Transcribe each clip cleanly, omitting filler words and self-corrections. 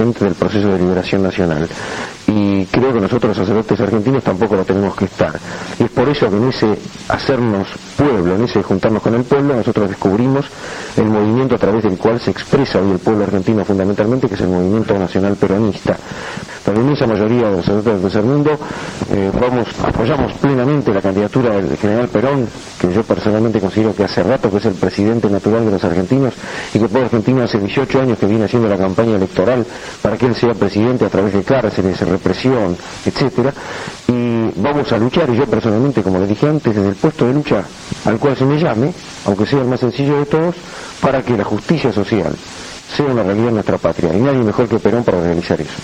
del proceso de liberación nacional. Y creo que nosotros, los sacerdotes argentinos, tampoco lo tenemos que estar. Y es por eso que en ese hacernos pueblo, en ese juntarnos con el pueblo, nosotros descubrimos el movimiento a través del cual se expresa hoy el pueblo argentino fundamentalmente, que es el movimiento nacional peronista. La inmensa mayoría de los sacerdotes del tercer mundo apoyamos plenamente la candidatura del general Perón, que yo personalmente considero que hace rato que es el presidente natural de los argentinos, y que el pueblo argentino hace 18 años que viene haciendo la campaña electoral para que él sea presidente a través de cárceles, represión, etcétera. Y vamos a luchar, y yo personalmente, como le dije antes, desde el puesto de lucha al cual se me llame, aunque sea el más sencillo de todos, para que la justicia social sea una realidad en nuestra patria, y nadie mejor que Perón para realizar eso.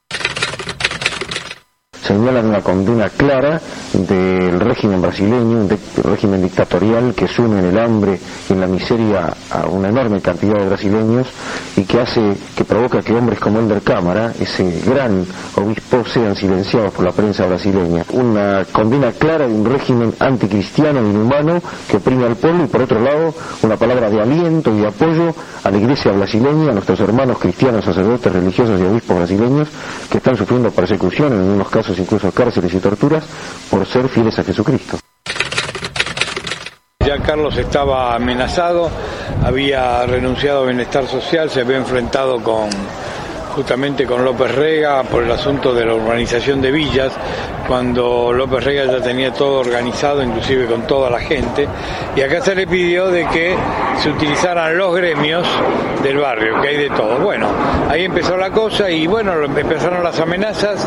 Señalan una condena clara del régimen brasileño, un régimen dictatorial que sume en el hambre y en la miseria a una enorme cantidad de brasileños y que provoca que hombres como Helder Câmara, ese gran obispo, sean silenciados por la prensa brasileña. Una condena clara de un régimen anticristiano e inhumano que oprime al pueblo, y por otro lado una palabra de aliento y de apoyo a la iglesia brasileña, a nuestros hermanos cristianos, sacerdotes, religiosos y obispos brasileños que están sufriendo persecución, en algunos casos incluso cárceles y torturas, por ser fieles a Jesucristo. Ya Carlos estaba amenazado, había renunciado a Bienestar Social, se había enfrentado justamente con López Rega por el asunto de la urbanización de villas, cuando López Rega ya tenía todo organizado, inclusive con toda la gente, y acá se le pidió de que se utilizaran los gremios del barrio, que hay de todo. Bueno, ahí empezó la cosa y bueno, empezaron las amenazas.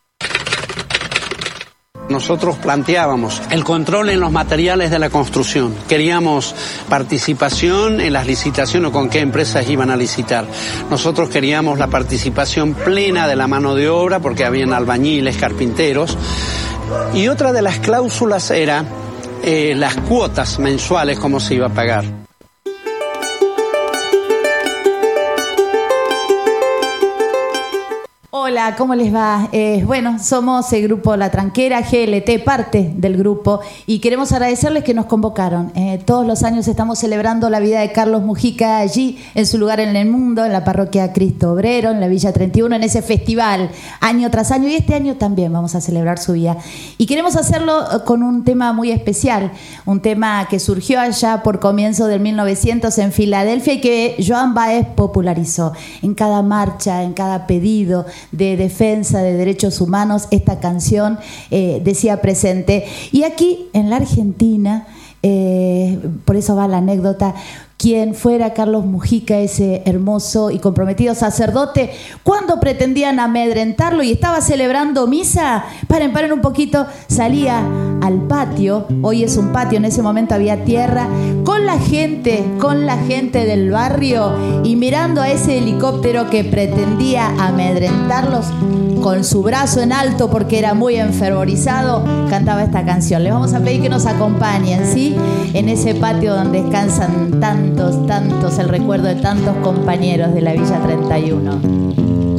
Nosotros planteábamos el control en los materiales de la construcción. Queríamos participación en las licitaciones o con qué empresas iban a licitar. Nosotros queríamos la participación plena de la mano de obra porque habían albañiles, carpinteros. Y otra de las cláusulas era las cuotas mensuales, cómo se iba a pagar. Hola, ¿cómo les va? Bueno, somos el grupo La Tranquera, GLT, parte del grupo, y queremos agradecerles que nos convocaron. Todos los años estamos celebrando la vida de Carlos Mujica allí, en su lugar en el mundo, en la parroquia Cristo Obrero, en la Villa 31, en ese festival, año tras año, y este año también vamos a celebrar su vida. Y queremos hacerlo con un tema muy especial, un tema que surgió allá por comienzo del 1900 en Filadelfia y que Joan Baez popularizó. En cada marcha, en cada pedido de defensa de derechos humanos, esta canción decía presente. Y aquí en la Argentina, por eso va la anécdota, quien fuera Carlos Mujica, ese hermoso y comprometido sacerdote, cuando pretendían amedrentarlo y estaba celebrando misa, paren un poquito, salía al patio, hoy es un patio, en ese momento había tierra, con la gente del barrio, y mirando a ese helicóptero que pretendía amedrentarlos, con su brazo en alto porque era muy enfervorizado, cantaba esta canción. Les vamos a pedir que nos acompañen, ¿sí? En ese patio donde descansan tantos, el recuerdo de tantos compañeros de la Villa 31.